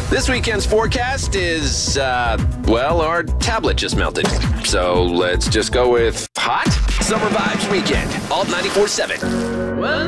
This weekend's forecast is, well, our tablet just melted. So let's just go with hot summer vibes weekend. Alt 94.7. Well,